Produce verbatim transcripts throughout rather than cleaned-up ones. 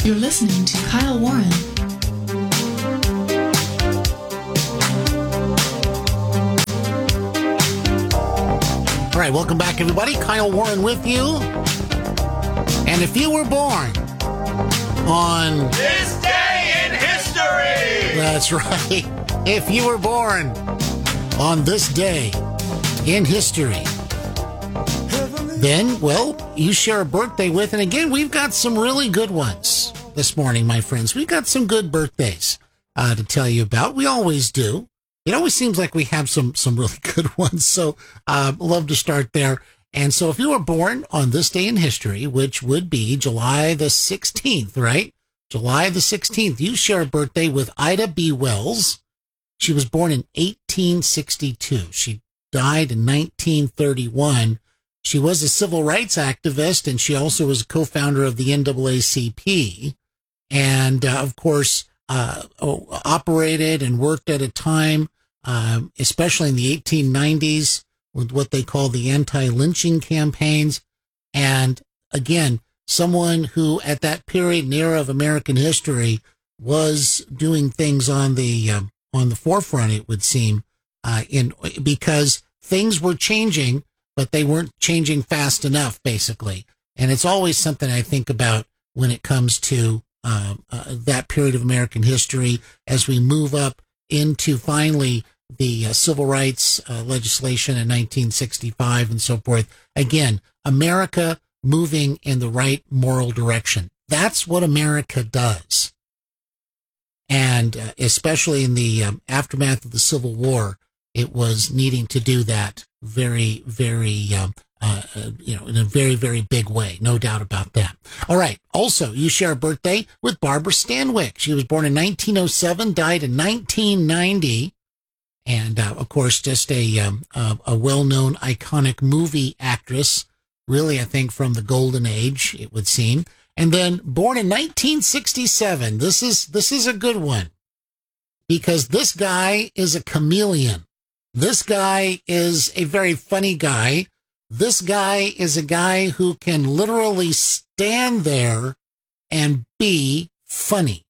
You're listening to Kyle Warren. All right, welcome back, everybody. Kyle Warren with you. And if you were born on this day in history, that's right. If you were born on this day in history, then, well, you share a birthday with. And again, we've got some really good ones this morning, my friends. We've got some good birthdays uh, to tell you about. We always do. It always seems like we have some some really good ones. So uh, love to start there. And so if you were born on this day in history, which would be July the sixteenth, right? July the sixteenth, you share a birthday with Ida B. Wells. She was born in eighteen sixty-two. She died in nineteen thirty-one. She was a civil rights activist, and she also was a co-founder of the N double A C P. And, uh, of course, uh, operated and worked at a time, um, especially in the eighteen nineties, with what they call the anti-lynching campaigns. And again, someone who at that period and era of American history was doing things on the um, on the forefront, it would seem, uh, in because things were changing, but they weren't changing fast enough, basically. And it's always something I think about when it comes to uh, uh, that period of American history as we move up into finally the uh, civil rights uh, legislation in nineteen sixty-five and so forth. Again, America moving in the right moral direction. That's what America does. And uh, especially in the um, aftermath of the Civil War, it was needing to do that very, very, um, uh, uh, you know, in a very, very big way. No doubt about that. All right. Also, you share a birthday with Barbara Stanwyck. She was born in nineteen oh seven, died in nineteen ninety. And, uh, of course, just a, um, a, a well-known, iconic movie actress, really, I think, from the golden age, it would seem. And then born in nineteen sixty-seven. This is, this is a good one because this guy is a chameleon. This guy is a very funny guy. This guy is a guy who can literally stand there and be funny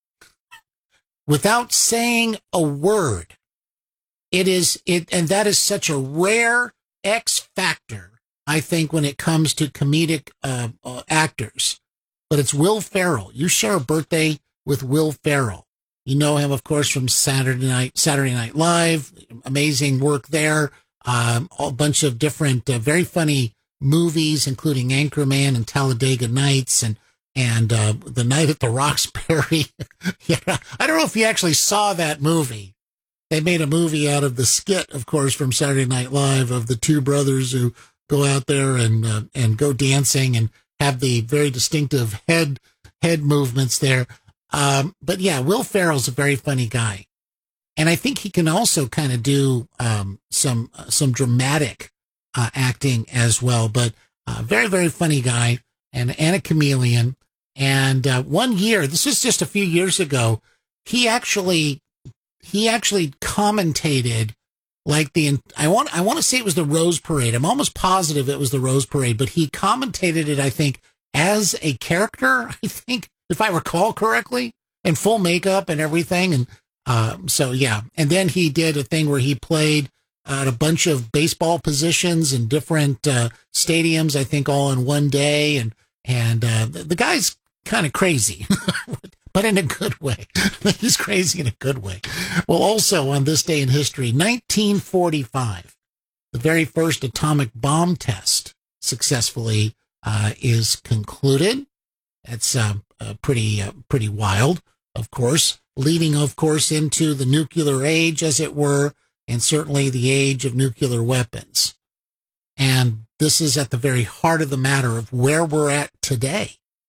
without saying a word. It is, it, and that is such a rare X factor, I think, when it comes to comedic uh, uh, actors. But it's Will Ferrell. You share a birthday with Will Ferrell. You know him, of course, from Saturday Night Saturday Night Live. Amazing work there. Um, a bunch of different, uh, very funny movies, including Anchorman and Talladega Nights and and uh, The Night at the Roxbury. Yeah, I don't know if you actually saw that movie. They made a movie out of the skit, of course, from Saturday Night Live of the two brothers who go out there and uh, and go dancing and have the very distinctive head head movements there. Um, but yeah, Will Ferrell's a very funny guy. And I think he can also kind of do um, some uh, some dramatic uh, acting as well. But uh, very, very funny guy and, and a chameleon. And uh, one year, this was just a few years ago, he actually he actually commentated like the I want I want to say it was the Rose Parade. I'm almost positive it was the Rose Parade, but he commentated it, I think, as a character, I think, if I recall correctly, in full makeup and everything. And um, so, yeah. And then he did a thing where he played uh, at a bunch of baseball positions in different uh, stadiums, I think, all in one day. And and uh, the, the guy's kind of crazy, but in a good way. He's crazy in a good way. Well, also on this day in history, nineteen forty-five, the very first atomic bomb test successfully uh, is concluded. That's uh, uh, pretty, uh, pretty wild, of course, leading, of course, into the nuclear age, as it were, and certainly the age of nuclear weapons. And this is at the very heart of the matter of where we're at today.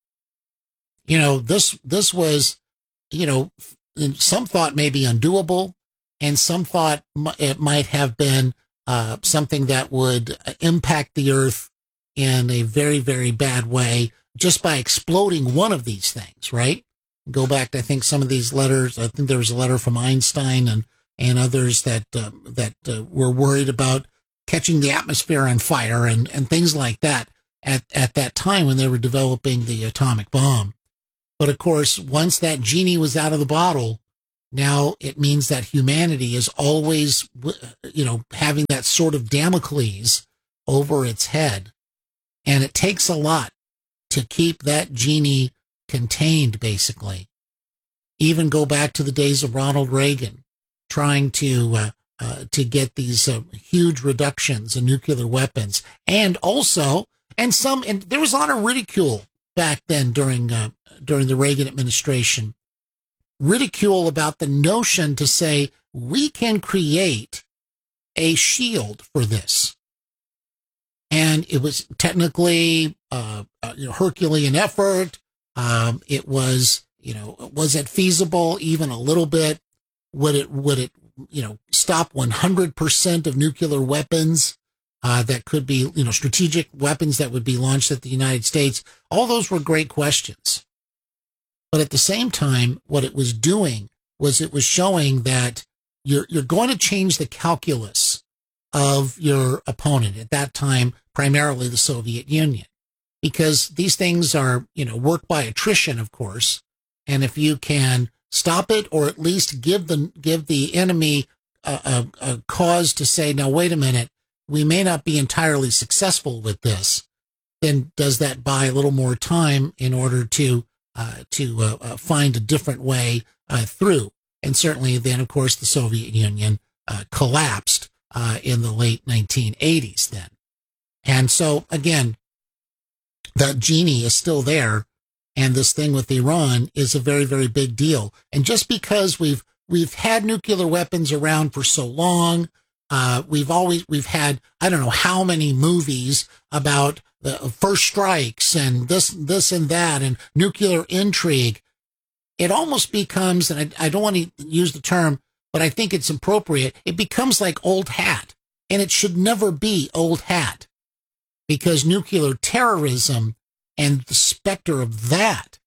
You know, this, this was, you know, some thought maybe undoable, and some thought it might have been uh, something that would impact the earth in a very, very bad way just by exploding one of these things, right? Go back to, I think, some of these letters. I think there was a letter from Einstein and, and others that, uh, that uh, were worried about catching the atmosphere on fire and, and things like that at, at that time when they were developing the atomic bomb. But of course, once that genie was out of the bottle, now it means that humanity is always, you know, having that sort of Damocles over its head. And it takes a lot to keep that genie contained, basically. Even go back to the days of Ronald Reagan, trying to uh, uh, to get these uh, huge reductions in nuclear weapons, and also, and some, and there was a lot of ridicule back then during uh, during the Reagan administration, ridicule about the notion to say we can create a shield for this, and it was technically uh, a you know, Herculean effort. Um, it was, you know, was it feasible even a little bit? Would it, would it, you know, stop one hundred percent of nuclear weapons uh, that could be, you know, strategic weapons that would be launched at the United States? All those were great questions. But at the same time, what it was doing was it was showing that you're, you're going to change the calculus of your opponent, at that time, primarily the Soviet Union. Because these things are, you know, work by attrition, of course. And if you can stop it, or at least give the give the enemy a, a, a cause to say, now, wait a minute, we may not be entirely successful with this, then does that buy a little more time in order to uh, to uh, uh, find a different way uh, through? And certainly then, of course, the Soviet Union uh, collapsed uh, in the late nineteen eighties then. And so, again, the genie is still there, and this thing with Iran is a very, very big deal. And just because we've we've had nuclear weapons around for so long, uh, we've always we've had I don't know how many movies about the first strikes and this this and that and nuclear intrigue. It almost becomes, and I, I don't want to use the term, but I think it's appropriate. It becomes like old hat, and it should never be old hat. Because nuclear terrorism and the specter of that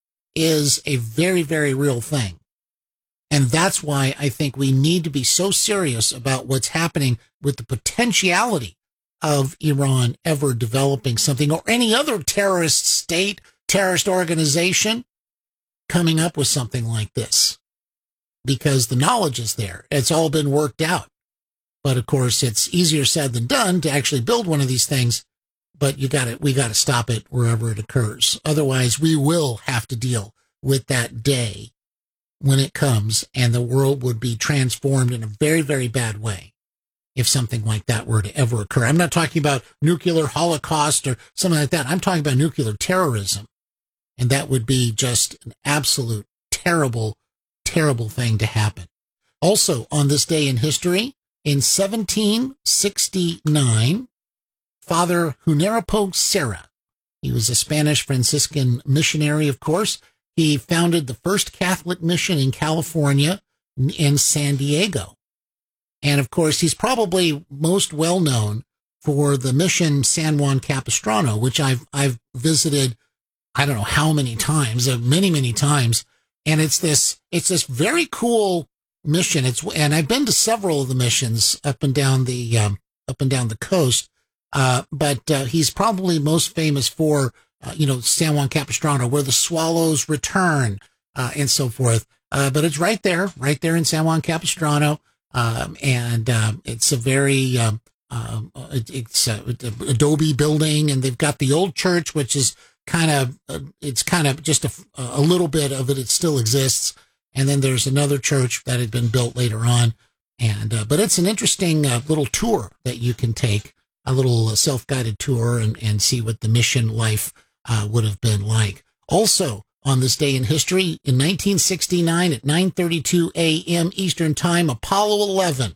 is a very, very real thing. And that's why I think we need to be so serious about what's happening with the potentiality of Iran ever developing something, or any other terrorist state, terrorist organization coming up with something like this. Because the knowledge is there. It's all been worked out. But of course, it's easier said than done to actually build one of these things. But you got to, we got to stop it wherever it occurs. Otherwise, we will have to deal with that day when it comes, and the world would be transformed in a very, very bad way if something like that were to ever occur. I'm not talking about nuclear holocaust or something like that. I'm talking about nuclear terrorism. And that would be just an absolute terrible, terrible thing to happen. Also, on this day in history, in seventeen sixty-nine, Father Juneripo Serra, he was a Spanish Franciscan missionary, of course. He founded the first Catholic mission in California, in San Diego. And of course, he's probably most well known for the mission San Juan Capistrano, which I've I've visited, I don't know how many times, uh, many many times. And it's this it's this very cool mission. It's and I've been to several of the missions up and down the um, up and down the coast. Uh, but uh, he's probably most famous for, uh, you know, San Juan Capistrano, where the swallows return, uh, and so forth. Uh, but it's right there, right there in San Juan Capistrano. Um, and um, it's a very, um, um, it, it's a, a adobe building, and they've got the old church, which is kind of, uh, it's kind of just a, a little bit of it. It still exists. And then there's another church that had been built later on. And, uh, but it's an interesting uh, little tour that you can take. A little self-guided tour, and, and see what the mission life uh, would have been like. Also, on this day in history, in nineteen sixty-nine at nine thirty-two a.m. Eastern Time, Apollo eleven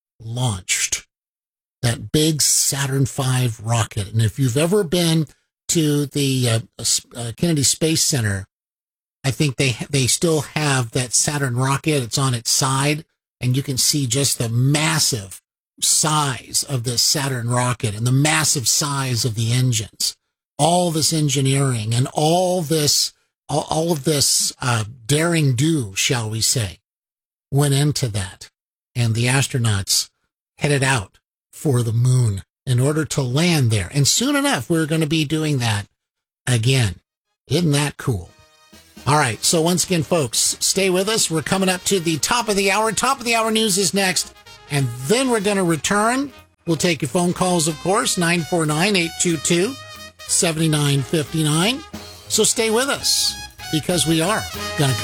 launched that big Saturn five rocket. And if you've ever been to the uh, uh, Kennedy Space Center, I think they they still have that Saturn rocket. It's on its side, and you can see just the massive size of this Saturn rocket and the massive size of the engines. All this engineering and all this, all, all of this uh, daring do, shall we say, went into that. And the astronauts headed out for the moon in order to land there. And soon enough, we're going to be doing that again. Isn't that cool? All right. So once again, folks, stay with us. We're coming up to the top of the hour. Top of the hour news is next. And then we're going to return. We'll take your phone calls, of course, nine four nine, eight two two, seven nine five nine. So stay with us because we are going to come